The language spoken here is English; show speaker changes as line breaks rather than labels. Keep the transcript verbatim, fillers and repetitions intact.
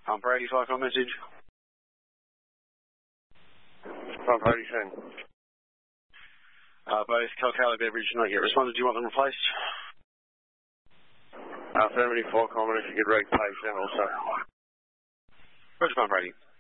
Pump Brady, five call message.
Pump Brady, soon.
Uh, both Calcali Beverage not yet responded. Do you want them replaced?
Affirmative, four comment if you could reg page them also.
Roger, Pump Brady.